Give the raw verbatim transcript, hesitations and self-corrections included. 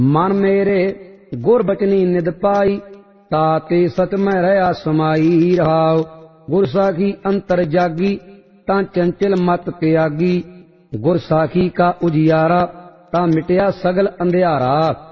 मन मेरे गुर बचनी निद पाई, ताते सत में रहा समाई रहाओ। गुर साखी अंतर जागी, ता चंचल मत त्यागी। गुर साखी का उजियारा, ता मिटया सगल अंधियारा।